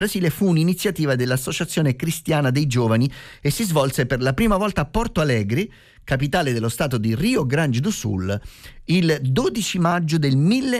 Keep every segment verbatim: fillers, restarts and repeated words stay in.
Brasile fu un'iniziativa dell'Associazione Cristiana dei Giovani e si svolse per la prima volta a Porto Alegre, capitale dello stato di Rio Grande do Sul, il dodici maggio del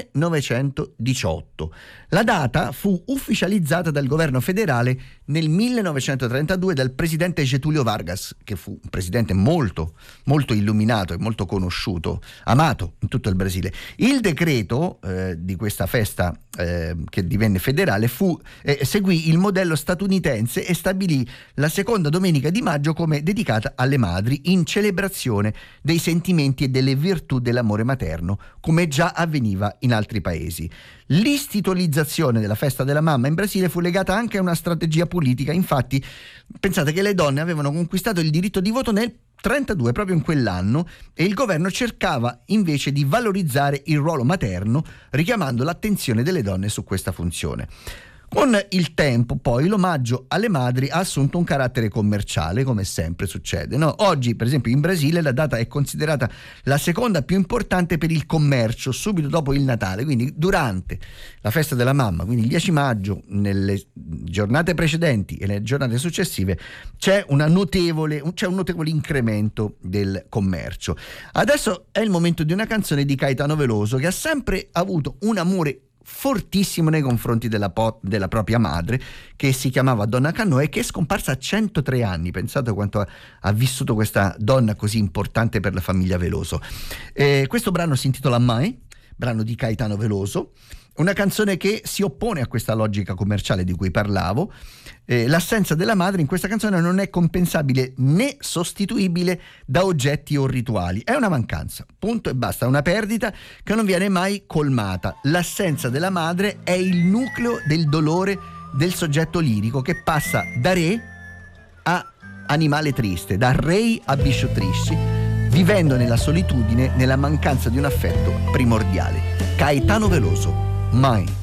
millenovecentodiciotto. La data fu ufficializzata dal governo federale nel millenovecentotrentadue dal presidente Getúlio Vargas, che fu un presidente molto, molto illuminato e molto conosciuto, amato in tutto il Brasile. Il decreto eh, di questa festa eh, che divenne federale fu eh, seguì il modello statunitense e stabilì la seconda domenica di maggio come dedicata alle madri, in celebrazione dei sentimenti e delle virtù dell'amore materno, come già avveniva in altri paesi. L'istituzionalizzazione della festa della mamma in Brasile fu legata anche a una strategia politica. Infatti, pensate che le donne avevano conquistato il diritto di voto nel trentadue, proprio in quell'anno, e il governo cercava invece di valorizzare il ruolo materno, richiamando l'attenzione delle donne su questa funzione. Con il tempo, poi, l'omaggio alle madri ha assunto un carattere commerciale, come sempre succede, no? Oggi, per esempio, in Brasile la data è considerata la seconda più importante per il commercio, subito dopo il Natale. Quindi durante la festa della mamma, quindi il dieci maggio, nelle giornate precedenti e le giornate successive, c'è una notevole, c'è un notevole incremento del commercio. Adesso è il momento di una canzone di Caetano Veloso, che ha sempre avuto un amore fortissimo nei confronti della, po- della propria madre, che si chiamava Donna Cannò e che è scomparsa a centotré anni. Pensate quanto ha, ha vissuto questa donna così importante per la famiglia Veloso. Eh, questo brano si intitola Mai, brano di Caetano Veloso, una canzone che si oppone a questa logica commerciale di cui parlavo. Eh, l'assenza della madre in questa canzone non è compensabile né sostituibile da oggetti o rituali, è una mancanza, punto e basta, una perdita che non viene mai colmata. L'assenza della madre è il nucleo del dolore del soggetto lirico, che passa da re a animale triste, da rei a bicho triste, vivendo nella solitudine, nella mancanza di un affetto primordiale. Caetano Veloso, Mai.